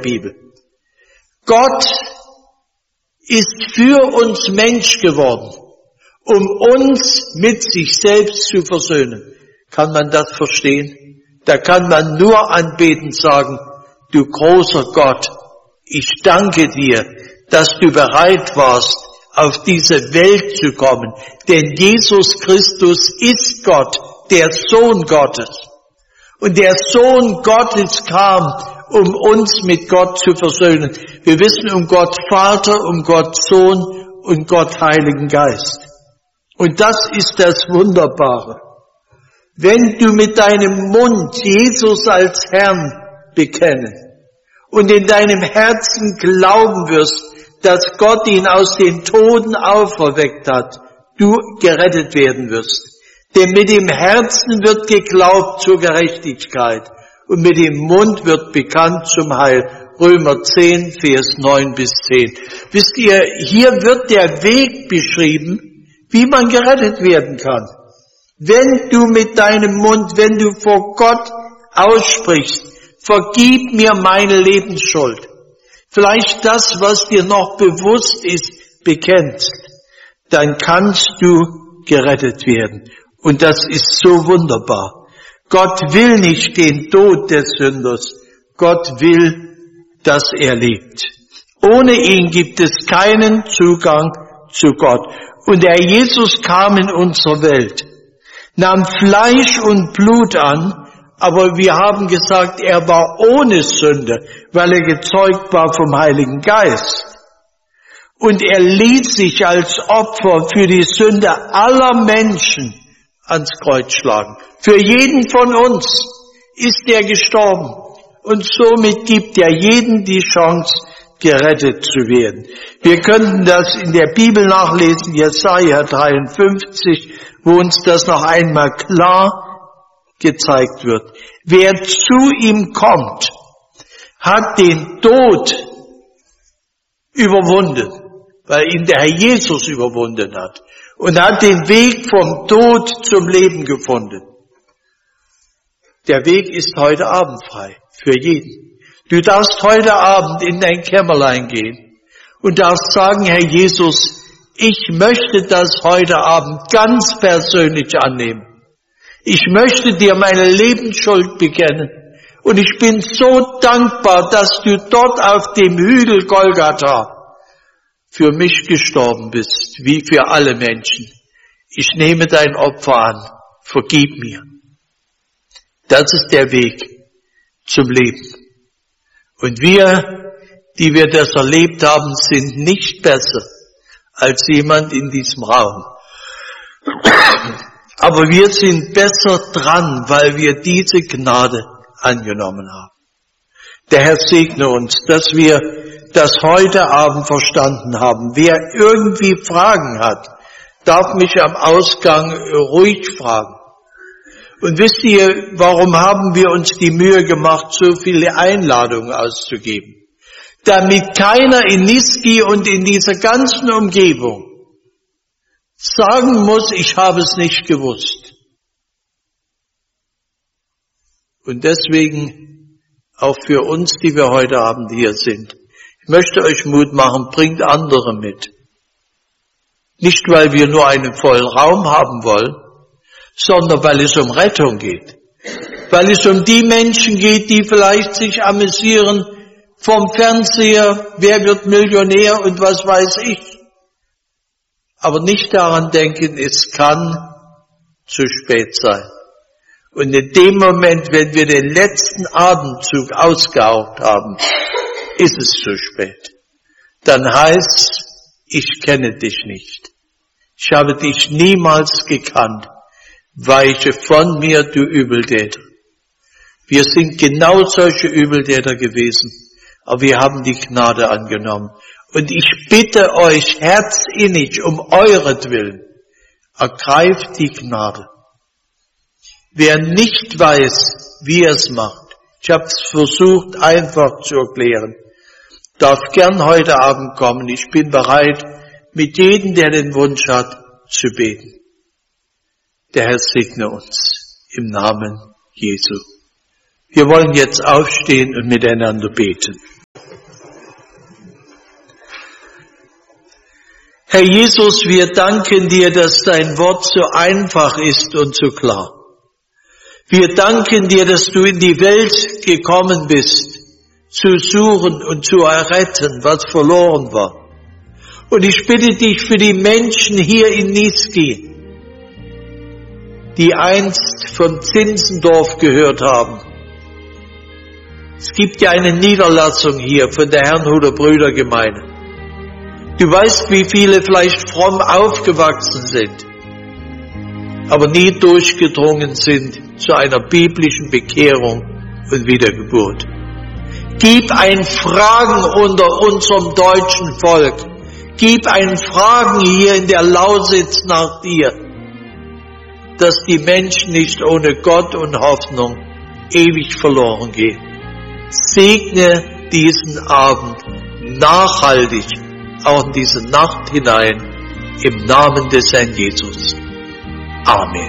Bibel. Gott ist für uns Mensch geworden, um uns mit sich selbst zu versöhnen. Kann man das verstehen? Da kann man nur anbetend sagen, du großer Gott, ich danke dir, dass du bereit warst, auf diese Welt zu kommen. Denn Jesus Christus ist Gott, der Sohn Gottes. Und der Sohn Gottes kam, um uns mit Gott zu versöhnen. Wir wissen um Gott Vater, um Gott Sohn und Gott Heiligen Geist. Und das ist das Wunderbare. Wenn du mit deinem Mund Jesus als Herrn bekennen und in deinem Herzen glauben wirst, dass Gott ihn aus den Toten auferweckt hat, du gerettet werden wirst. Denn mit dem Herzen wird geglaubt zur Gerechtigkeit und mit dem Mund wird bekannt zum Heil. Römer 10, Vers 9 bis 10. Wisst ihr, hier wird der Weg beschrieben, wie man gerettet werden kann. Wenn du mit deinem Mund, wenn du vor Gott aussprichst, vergib mir meine Lebensschuld, vielleicht das, was dir noch bewusst ist, bekennst, dann kannst du gerettet werden. Und das ist so wunderbar. Gott will nicht den Tod des Sünders. Gott will, dass er lebt. Ohne ihn gibt es keinen Zugang zu Gott. Und der Jesus kam in unsere Welt, nahm Fleisch und Blut an, aber wir haben gesagt, er war ohne Sünde, weil er gezeugt war vom Heiligen Geist. Und er ließ sich als Opfer für die Sünde aller Menschen ans Kreuz schlagen. Für jeden von uns ist er gestorben. Und somit gibt er jedem die Chance, gerettet zu werden. Wir könnten das in der Bibel nachlesen, Jesaja 53, wo uns das noch einmal klar gezeigt wird. Wer zu ihm kommt, hat den Tod überwunden, weil ihn der Herr Jesus überwunden hat und hat den Weg vom Tod zum Leben gefunden. Der Weg ist heute Abend frei, für jeden. Du darfst heute Abend in dein Kämmerlein gehen und darfst sagen, Herr Jesus, ich möchte das heute Abend ganz persönlich annehmen. Ich möchte dir meine Lebensschuld bekennen. Und ich bin so dankbar, dass du dort auf dem Hügel Golgatha für mich gestorben bist, wie für alle Menschen. Ich nehme dein Opfer an. Vergib mir. Das ist der Weg zum Leben. Und wir, die wir das erlebt haben, sind nicht besser als jemand in diesem Raum. Aber wir sind besser dran, weil wir diese Gnade angenommen haben. Der Herr segne uns, dass wir das heute Abend verstanden haben. Wer irgendwie Fragen hat, darf mich am Ausgang ruhig fragen. Und wisst ihr, warum haben wir uns die Mühe gemacht, so viele Einladungen auszugeben? Damit keiner in Niski und in dieser ganzen Umgebung sagen muss, ich habe es nicht gewusst. Und deswegen auch für uns, die wir heute Abend hier sind, ich möchte euch Mut machen, bringt andere mit. Nicht, weil wir nur einen vollen Raum haben wollen, sondern weil es um Rettung geht. Weil es um die Menschen geht, die vielleicht sich amüsieren vom Fernseher, wer wird Millionär und was weiß ich. Aber nicht daran denken, es kann zu spät sein. Und in dem Moment, wenn wir den letzten Atemzug ausgehaucht haben, ist es zu spät. Dann heißt, ich kenne dich nicht. Ich habe dich niemals gekannt. Weiche von mir, du Übeltäter. Wir sind genau solche Übeltäter gewesen, aber wir haben die Gnade angenommen. Und ich bitte euch herzinnig um euretwillen, ergreift die Gnade. Wer nicht weiß, wie er es macht, ich habe es versucht einfach zu erklären, darf gern heute Abend kommen. Ich bin bereit, mit jedem, der den Wunsch hat, zu beten. Der Herr segne uns im Namen Jesu. Wir wollen jetzt aufstehen und miteinander beten. Herr Jesus, wir danken dir, dass dein Wort so einfach ist und so klar. Wir danken dir, dass du in die Welt gekommen bist, zu suchen und zu erretten, was verloren war. Und ich bitte dich für die Menschen hier in Niesky, die einst von Zinzendorf gehört haben. Es gibt ja eine Niederlassung hier von der Herrnhuter Brüdergemeinde. Du weißt, wie viele vielleicht fromm aufgewachsen sind, aber nie durchgedrungen sind zu einer biblischen Bekehrung und Wiedergeburt. Gib ein Fragen unter unserem deutschen Volk. Gib ein Fragen hier in der Lausitz nach dir, dass die Menschen nicht ohne Gott und Hoffnung ewig verloren gehen. Segne diesen Abend nachhaltig, auch in diese Nacht hinein, im Namen des Herrn Jesus. Amen.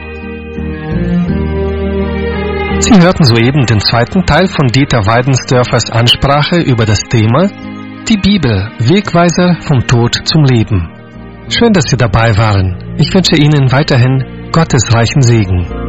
Sie hörten soeben den zweiten Teil von Dieter Weidensdörfers Ansprache über das Thema Die Bibel, Wegweiser vom Tod zum Leben. Schön, dass Sie dabei waren. Ich wünsche Ihnen weiterhin Gottes reichen Segen.